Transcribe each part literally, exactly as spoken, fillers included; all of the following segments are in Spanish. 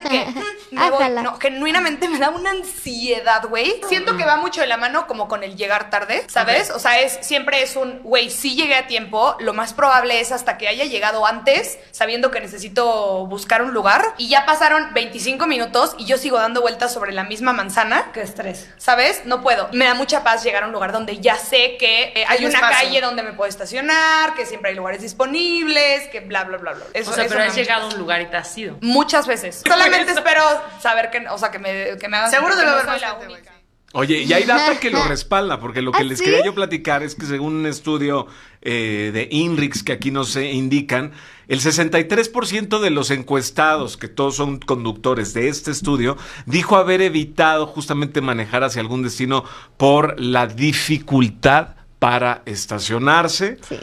que mm, me voy. No, genuinamente me da una ansiedad, güey. Siento que va mucho de la mano como con el llegar tarde, ¿sabes? Okay. O sea, es siempre es un, güey, sí llegué a tiempo. Lo más probable es hasta que haya llegado antes, sabiendo que necesito buscar un lugar. Y ya pasaron veinticinco minutos y yo sigo dando vueltas sobre la misma manzana. Qué estrés. ¿Sabes? No puedo. Me da mucha paz llegar a un lugar donde ya sé que eh, hay, hay una espacio. Calle donde me puedo estacionar, que siempre hay lugares disponibles, que bla, bla, bla, bla. Eso, o sea, eso pero has llegado a un lugar y te has ido. Muchas veces. Solamente espero saber que, o sea, que me, que me hagan... Seguro debe haber no más la gente, única. Oye, y hay data que lo respalda, porque lo que ¿Ah, les sí? quería yo platicar es que según un estudio eh, de INRIX, que aquí nos eh, indican, el sesenta y tres por ciento de los encuestados, que todos son conductores de este estudio, dijo haber evitado justamente manejar hacia algún destino por la dificultad para estacionarse. Sí.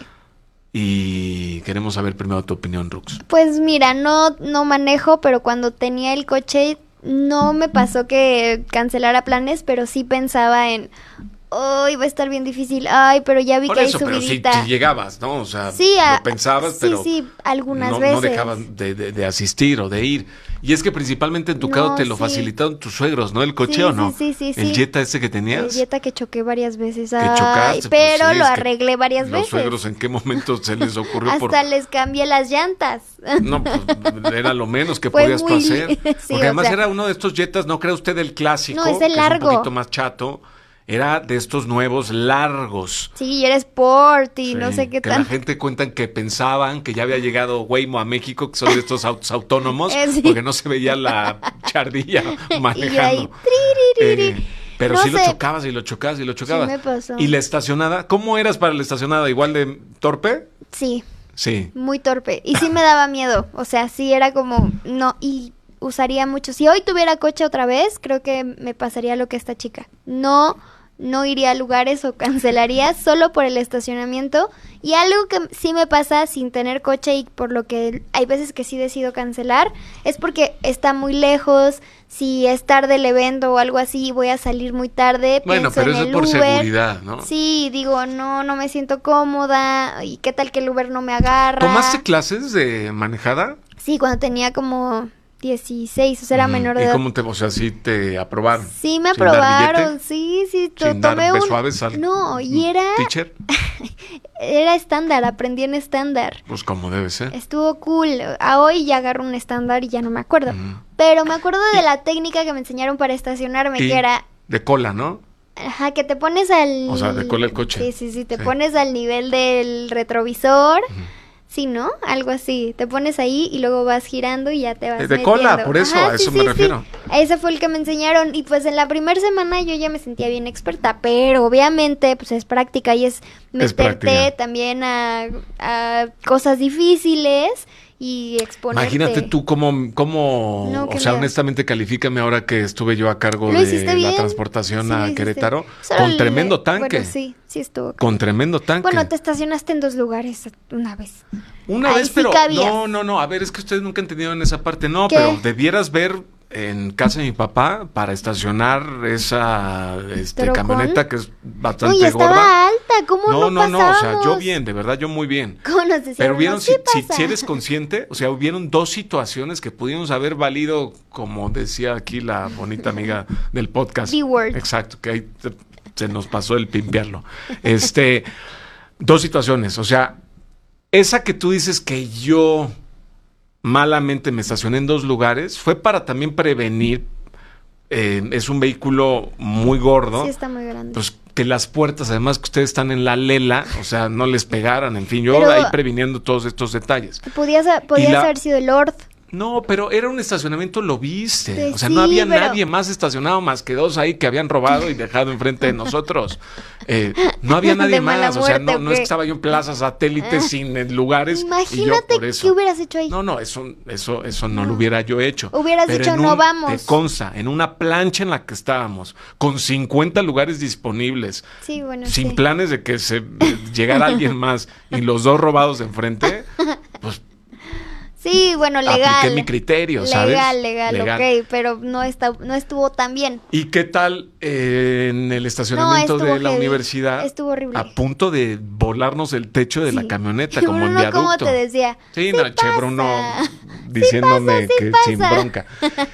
Y queremos saber primero tu opinión, Rux. Pues mira, no, no manejo, pero cuando tenía el coche no me pasó que cancelara planes, pero sí pensaba en, ay, va a estar bien difícil, ay, pero ya vi Por que eso, hay pero si, subidita. si llegabas, ¿no? O sea, Sí, a- lo pensabas, sí, pero sí, algunas no, veces. no dejaban de, de- de asistir o de ir. Y es que principalmente en tu No, caso te lo sí. facilitaron tus suegros, ¿no? El coche, Sí, ¿o no? sí, sí, sí, El sí. Jetta ese que El tenías. Jetta que choqué varias veces, Que ay, chocaste, pues pero sí, es lo que arreglé varias Los veces. suegros, ¿en qué momento se les ocurrió? Hasta por... les cambié las llantas. No, pues era lo menos que Fue podías tú muy- hacer. sí, Porque o además sea- era uno de estos Jettas, no crea usted el clásico, No, es el que largo. es un poquito más chato. Era de estos nuevos largos. Sí, y era sport y Sí, no sé qué que tal. la gente cuentan que pensaban que ya había llegado Waymo a México, que son de estos autos autónomos, Eh, sí. porque no se veía la chardilla manejando. Y yo ahí, tiririri. Eh, pero No sí lo sé. chocabas y lo chocabas y lo chocabas. me pasó. ¿Y la estacionada? ¿Cómo eras para la estacionada? ¿Igual de torpe? Sí, Sí. muy torpe. Y sí me daba miedo. O sea, sí era como, no, y usaría mucho. Si hoy tuviera coche otra vez, creo que me pasaría lo que esta chica. No, no iría a lugares o cancelaría solo por el estacionamiento. Y algo que sí me pasa sin tener coche y por lo que hay veces que sí decido cancelar, es porque está muy lejos. Si es tarde el evento o algo así, voy a salir muy tarde. Bueno, pienso pero en eso el es por Uber. seguridad, ¿no? Sí, digo, no, no me siento cómoda. ¿Y qué tal que el Uber no me agarra? ¿Tomaste clases de manejada? Sí, cuando tenía como dieciséis, o sea, era Mm, menor de ¿Y edad. cómo te, o sea, sí te aprobaron? Sí, me ¿Sin dar aprobaron, billete? sí, sí, to- ¿Sin dar tomé un... besuaves al No, y era, teacher? era estándar, aprendí en estándar. Pues como debe ser. Estuvo cool. A hoy ya agarro un estándar y ya no me acuerdo. Mm. Pero me acuerdo de la técnica que me enseñaron para estacionarme, Y que era, de cola, ¿no? ajá, que te pones al... O sea, de cola el coche. Sí, sí, sí, te Sí. pones al nivel del retrovisor. Sí, ¿no? Algo así. Te pones ahí y luego vas girando y ya te vas Eh, de metiendo. cola, por eso, a eso me refiero. Ese fue el que me enseñaron. Y pues en la primera semana yo ya me sentía bien experta. Pero obviamente, pues es práctica y es Es meterte práctica. también a, a cosas difíciles y exponerte. Imagínate tú cómo, cómo No, o qué sea, miedo. honestamente califícame ahora que estuve yo a cargo Lo de hiciste la bien. transportación Sí, lo a hiciste. Querétaro, Solo con le- tremendo tanque. Bueno, sí, sí estuvo. Con tremendo tanque. Bueno, te estacionaste en dos lugares una vez. Una Ahí vez, sí pero cabías. no, no, no, a ver, es que ustedes nunca han entendido en esa parte, no, ¿Qué? pero debieras ver en casa de mi papá para estacionar esa este, ¿Trocón? camioneta que es bastante Uy, estaba gorda. alta, ¿cómo No, no, no, no, o sea, pasábamos? yo bien, de verdad, yo muy bien. ¿Cómo nos decían? Pero vieron, No, si, sí si, pasa. si eres consciente, o sea, hubieron dos situaciones que pudimos haber valido, como decía aquí la bonita amiga del podcast. B-word. Exacto, que ahí se, se nos pasó el pimpearlo. Este, dos situaciones, o sea, esa que tú dices que yo malamente me estacioné en dos lugares, fue para también prevenir, eh, es un vehículo muy gordo. Sí, está muy grande. Pues que las puertas, además que ustedes están en la lela, o sea, no les pegaran, en fin, yo Pero- ahí previniendo todos estos detalles. Podías, podías la- haber sido el Lord. No, pero era un estacionamiento, lo viste. Pues o sea, sí, no había pero- nadie más estacionado más que dos ahí que habían robado y dejado enfrente de nosotros. Eh, no había nadie De mala más. O sea, muerte, no, ¿o no es qué? que estaba yo en plaza satélite Ah. sin eh, lugares. y yo Imagínate por eso. qué hubieras hecho ahí. No, no, eso, eso, eso no, No. lo hubiera yo hecho. Hubieras Pero dicho, en "No un- vamos". Te consta, en una plancha en la que estábamos, con cincuenta lugares disponibles, Sí, bueno, sin sí. planes de que se de llegara alguien más y los dos robados de enfrente, pues Sí, bueno, legal. apliqué mi criterio, ¿sabes? Legal, legal, ok, pero no, está, no estuvo tan bien. ¿Y qué tal eh, en el estacionamiento No, estuvo de la heavy. universidad? Estuvo horrible. A punto de volarnos el techo de la Sí. camioneta, Y como en Bruno, viaducto. ¿cómo te decía? Sí, Sí no, che, pasa. Bruno Sí diciéndome pasa, sí que pasa. sin bronca.